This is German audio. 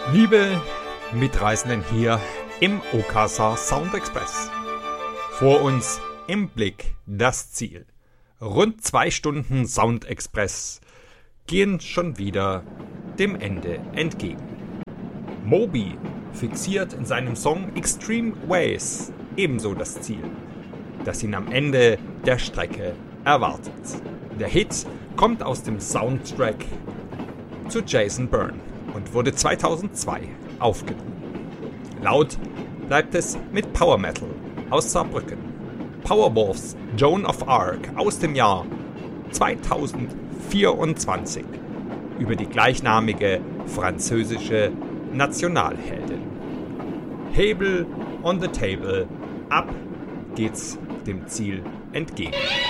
Liebe Mitreisenden hier im Okasa Sound Express. Vor uns im Blick das Ziel. Rund 2 Stunden Sound Express gehen schon wieder dem Ende entgegen. Moby fixiert in seinem Song Extreme Ways ebenso das Ziel, das ihn am Ende der Strecke erwartet. Der Hit kommt aus dem Soundtrack zu Jason Bourne und wurde 2002 aufgenommen. Laut bleibt es mit Power Metal aus Saarbrücken. Powerwolves Joan of Arc aus dem Jahr 2024 über die gleichnamige französische Nationalheldin. Hebel on the Table, ab geht's dem Ziel entgegen.